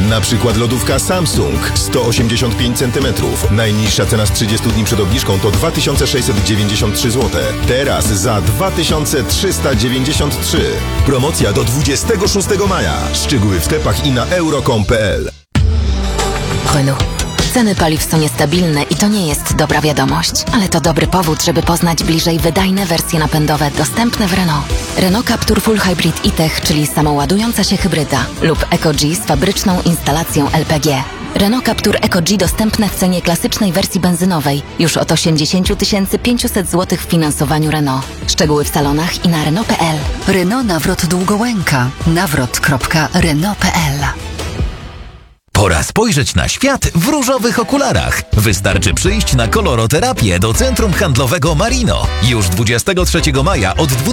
Na przykład lodówka Samsung 185 cm. Najniższa cena z 30 dni przed obniżką to 2693 zł. Teraz za 2393. Promocja do 26 maja. Szczegóły w sklepach i na euro.com.pl. Renault. Ceny paliw są niestabilne i to nie jest dobra wiadomość, ale to dobry powód, żeby poznać bliżej wydajne wersje napędowe dostępne w Renault. Renault Captur Full Hybrid e-Tech, czyli samoładująca się hybryda, lub Eco-G z fabryczną instalacją LPG. Renault Captur Eco-G dostępne w cenie klasycznej wersji benzynowej już od 80 500 zł w finansowaniu Renault. Szczegóły w salonach i na Renault.pl. Renault Nawrot Długołęka. nawrot.renault.pl. Pora spojrzeć na świat w różowych okularach. Wystarczy przyjść na koloroterapię do Centrum Handlowego Marino. Już 23 maja od 12